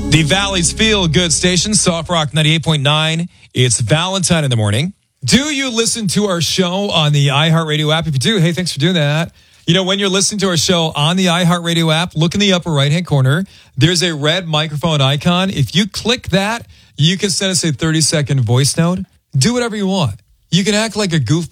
The Valley's Feel Good Station, Soft Rock 98.9. It's Valentine in the morning. Do you listen to our show on the iHeartRadio app? If you do, hey, thanks for doing that. You know, when you're listening to our show on the iHeartRadio app, look in the upper right-hand corner. There's a red microphone icon. If you click that, you can send us a 30-second voice note. Do whatever you want. You can act like a goof